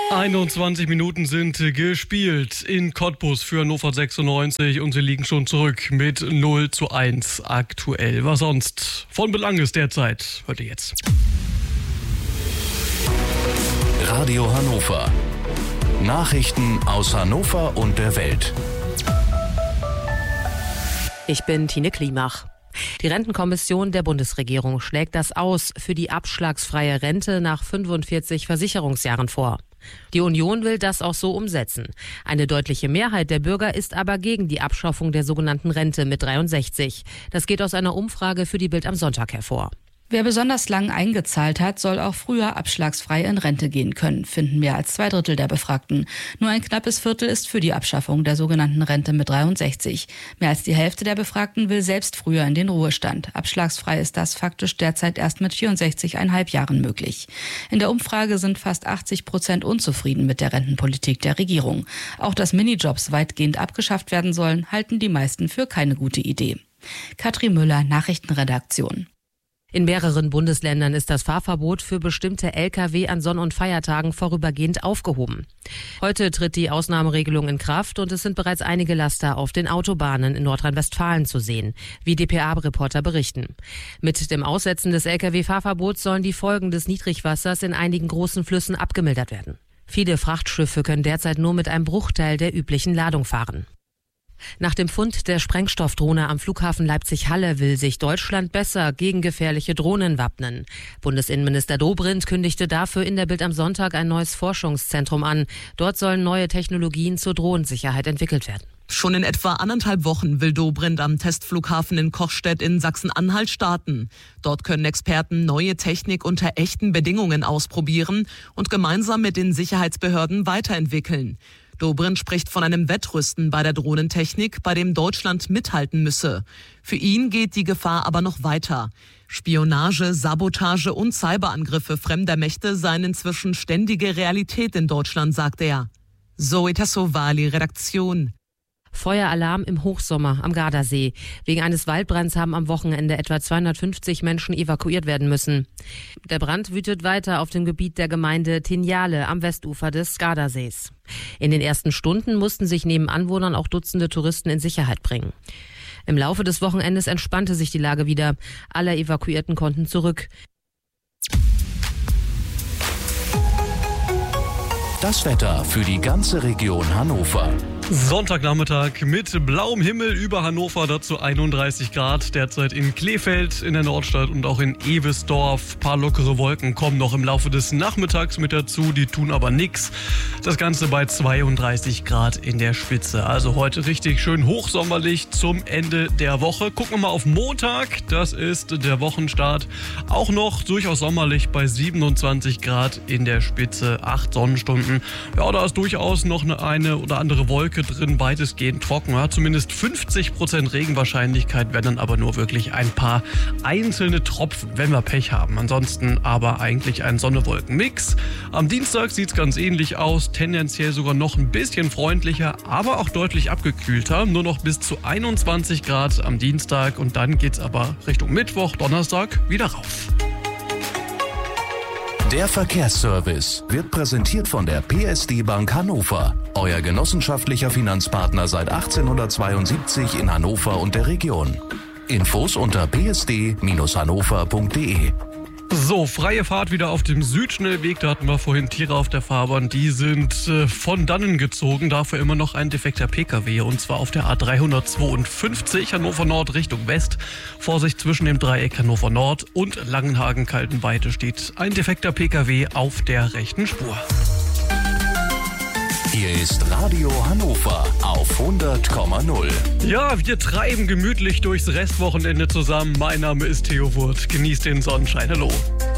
21 Minuten sind gespielt in Cottbus für Hannover 96 und sie liegen schon zurück mit 0:1 aktuell. Was sonst von Belang ist derzeit, hört ihr jetzt. Radio Hannover. Nachrichten aus Hannover und der Welt. Ich bin Tine Klimach. Die Rentenkommission der Bundesregierung schlägt das Aus für die abschlagsfreie Rente nach 45 Versicherungsjahren vor. Die Union will das auch so umsetzen. Eine deutliche Mehrheit der Bürger ist aber gegen die Abschaffung der sogenannten Rente mit 63. Das geht aus einer Umfrage für die Bild am Sonntag hervor. Wer besonders lang eingezahlt hat, soll auch früher abschlagsfrei in Rente gehen können, finden mehr als 2/3 der Befragten. Nur ein knappes Viertel ist für die Abschaffung der sogenannten Rente mit 63. Mehr als die Hälfte der Befragten will selbst früher in den Ruhestand. Abschlagsfrei ist das faktisch derzeit erst mit 64,5 Jahren möglich. In der Umfrage sind fast 80% unzufrieden mit der Rentenpolitik der Regierung. Auch dass Minijobs weitgehend abgeschafft werden sollen, halten die meisten für keine gute Idee. Katrin Müller, Nachrichtenredaktion. In mehreren Bundesländern ist das Fahrverbot für bestimmte Lkw an Sonn- und Feiertagen vorübergehend aufgehoben. Heute tritt die Ausnahmeregelung in Kraft und es sind bereits einige Laster auf den Autobahnen in Nordrhein-Westfalen zu sehen, wie dpa-Reporter berichten. Mit dem Aussetzen des Lkw-Fahrverbots sollen die Folgen des Niedrigwassers in einigen großen Flüssen abgemildert werden. Viele Frachtschiffe können derzeit nur mit einem Bruchteil der üblichen Ladung fahren. Nach dem Fund der Sprengstoffdrohne am Flughafen Leipzig-Halle will sich Deutschland besser gegen gefährliche Drohnen wappnen. Bundesinnenminister Dobrindt kündigte dafür in der Bild am Sonntag ein neues Forschungszentrum an. Dort sollen neue Technologien zur Drohnensicherheit entwickelt werden. Schon in etwa 1,5 Wochen will Dobrindt am Testflughafen in Kochstedt in Sachsen-Anhalt starten. Dort können Experten neue Technik unter echten Bedingungen ausprobieren und gemeinsam mit den Sicherheitsbehörden weiterentwickeln. Dobrindt spricht von einem Wettrüsten bei der Drohnentechnik, bei dem Deutschland mithalten müsse. Für ihn geht die Gefahr aber noch weiter. Spionage, Sabotage und Cyberangriffe fremder Mächte seien inzwischen ständige Realität in Deutschland, sagt er. Zoe Tassovali, Redaktion. Feueralarm im Hochsommer am Gardasee. Wegen eines Waldbrands haben am Wochenende etwa 250 Menschen evakuiert werden müssen. Der Brand wütet weiter auf dem Gebiet der Gemeinde Tinjale am Westufer des Gardasees. In den ersten Stunden mussten sich neben Anwohnern auch Dutzende Touristen in Sicherheit bringen. Im Laufe des Wochenendes entspannte sich die Lage wieder. Alle Evakuierten konnten zurück. Das Wetter für die ganze Region Hannover. Sonntagnachmittag mit blauem Himmel über Hannover, dazu 31 Grad. Derzeit in Kleefeld in der Nordstadt und auch in Ewesdorf. Ein paar lockere Wolken kommen noch im Laufe des Nachmittags mit dazu, die tun aber nichts. Das Ganze bei 32 Grad in der Spitze. Also heute richtig schön hochsommerlich zum Ende der Woche. Gucken wir mal auf Montag, das ist der Wochenstart. Auch noch durchaus sommerlich bei 27 Grad in der Spitze, 8 Sonnenstunden. Ja, da ist durchaus noch eine oder andere Wolke drin, weitestgehend trocken. Ja, zumindest 50% Regenwahrscheinlichkeit, werden dann aber nur wirklich ein paar einzelne Tropfen, wenn wir Pech haben. Ansonsten aber eigentlich ein Sonne-Wolken-Mix. Am Dienstag sieht es ganz ähnlich aus, tendenziell sogar noch ein bisschen freundlicher, aber auch deutlich abgekühlter. Nur noch bis zu 21 Grad am Dienstag und dann geht's aber Richtung Mittwoch, Donnerstag wieder rauf. Der Verkehrsservice wird präsentiert von der PSD Bank Hannover. Euer genossenschaftlicher Finanzpartner seit 1872 in Hannover und der Region. Infos unter psd-hannover.de. So, freie Fahrt wieder auf dem Südschnellweg. Da hatten wir vorhin Tiere auf der Fahrbahn. Die sind von dannen gezogen. Dafür immer noch ein defekter Pkw. Und zwar auf der A352 Hannover Nord Richtung West. Vorsicht, zwischen dem Dreieck Hannover Nord und Langenhagen-Kaltenweite steht ein defekter Pkw auf der rechten Spur. Hier ist Radio Hannover auf 100,0. Ja, wir treiben gemütlich durchs Restwochenende zusammen. Mein Name ist Theo Wurth. Genießt den Sonnenschein. Hallo.